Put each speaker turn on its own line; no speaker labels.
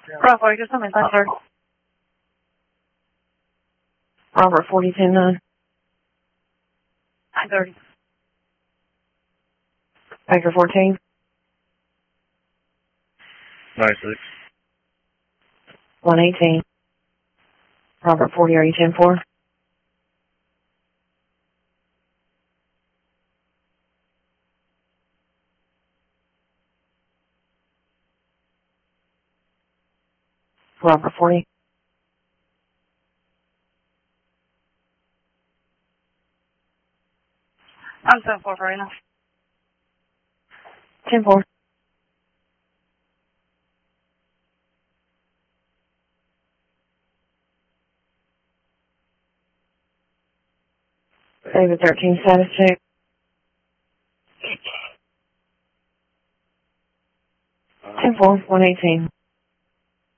Bravo, just something, sir. Robert 4010 9. 930. Baker 14.
96.
118. Robert 40, are you 10-4? Robert 40. I'm 7-4 for right now. 10-4. David 13, status check. 10-4, 118.